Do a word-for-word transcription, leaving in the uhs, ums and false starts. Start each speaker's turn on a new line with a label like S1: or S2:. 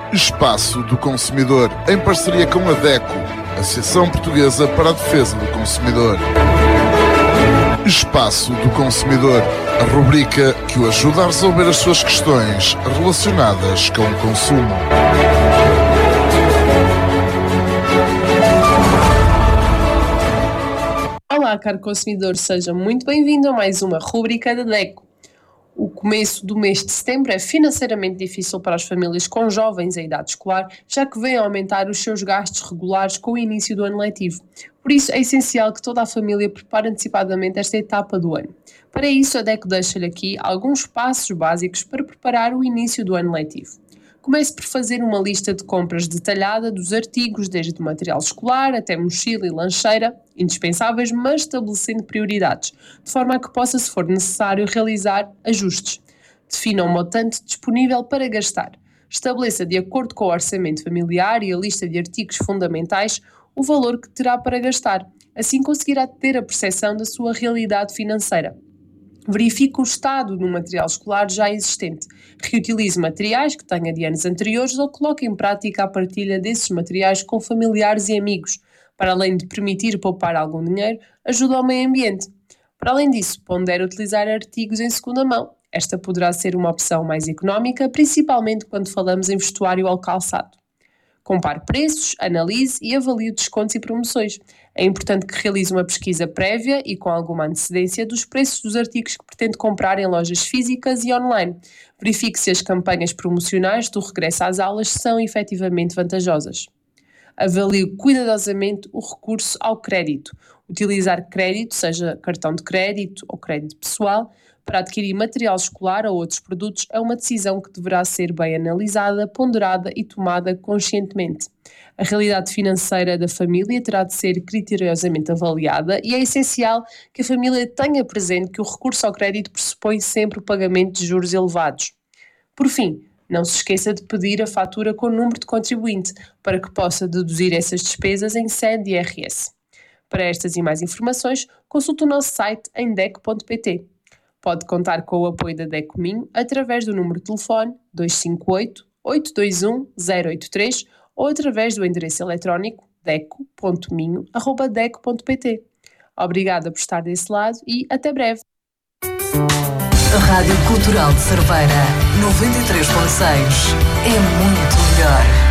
S1: Espaço do Consumidor, em parceria com a DECO, Associação Portuguesa para a Defesa do Consumidor. Espaço do Consumidor, a rubrica que o ajuda a resolver as suas questões relacionadas com o consumo.
S2: Olá, caro consumidor, seja muito bem-vindo a mais uma rubrica da DECO. O começo do mês de setembro é financeiramente difícil para as famílias com jovens em idade escolar, já que vêm a aumentar os seus gastos regulares com o início do ano letivo. Por isso, é essencial que toda a família prepare antecipadamente esta etapa do ano. Para isso, a DECO deixa-lhe aqui alguns passos básicos para preparar o início do ano letivo. Comece por fazer uma lista de compras detalhada dos artigos, desde material escolar até mochila e lancheira, indispensáveis, mas estabelecendo prioridades, de forma a que possa, se for necessário, realizar ajustes. Defina um montante disponível para gastar. Estabeleça, de acordo com o orçamento familiar e a lista de artigos fundamentais, o valor que terá para gastar. Assim conseguirá ter a percepção da sua realidade financeira. Verifique o estado do material escolar já existente. Reutilize materiais que tenha de anos anteriores ou coloque em prática a partilha desses materiais com familiares e amigos. Para além de permitir poupar algum dinheiro, ajuda ao meio ambiente. Para além disso, pondere utilizar artigos em segunda mão. Esta poderá ser uma opção mais económica, principalmente quando falamos em vestuário ou calçado. Compare preços, analise e avalie descontos e promoções. É importante que realize uma pesquisa prévia e com alguma antecedência dos preços dos artigos que pretende comprar em lojas físicas e online. Verifique se as campanhas promocionais do regresso às aulas são efetivamente vantajosas. Avalie cuidadosamente o recurso ao crédito. Utilizar crédito, seja cartão de crédito ou crédito pessoal, para adquirir material escolar ou outros produtos é uma decisão que deverá ser bem analisada, ponderada e tomada conscientemente. A realidade financeira da família terá de ser criteriosamente avaliada e é essencial que a família tenha presente que o recurso ao crédito pressupõe sempre o pagamento de juros elevados. Por fim, não se esqueça de pedir a fatura com o número de contribuinte para que possa deduzir essas despesas em sede de I R S. Para estas e mais informações, consulte o nosso site em deco ponto pt. Pode contar com o apoio da DECO Minho através do número de telefone dois cinco oito, oito dois um, zero oito três ou através do endereço eletrónico deco ponto minho arroba deco ponto pt. Obrigada por estar desse lado e até breve.
S3: Rádio Cultural de Cerveira, noventa e três ponto seis. É muito melhor.